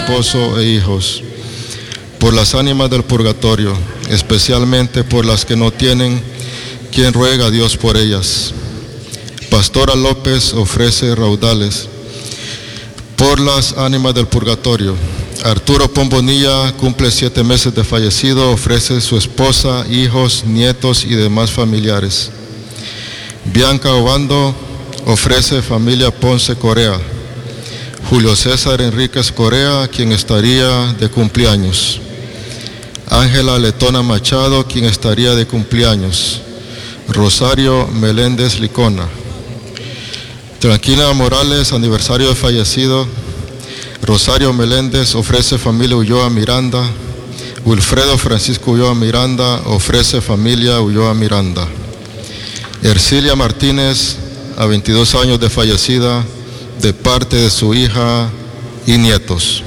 esposo e hijos, por las ánimas del purgatorio, especialmente por las que no tienen quien ruega a Dios por ellas. Pastora López ofrece raudales por las ánimas del purgatorio. Arturo Pombonilla cumple 7 meses de fallecido, ofrece su esposa, hijos, nietos y demás familiares. Bianca Obando ofrece familia Ponce Corea. Julio César Enríquez Corea, quien estaría de cumpleaños. Ángela Letona Machado, quien estaría de cumpleaños. Rosario Meléndez Licona. Tranquila Morales, aniversario de fallecido. Rosario Meléndez ofrece familia Ulloa Miranda. Wilfredo Francisco Ulloa Miranda ofrece familia Ulloa Miranda. Ercilia Martínez, a 22 años de fallecida, de parte de su hija y nietos.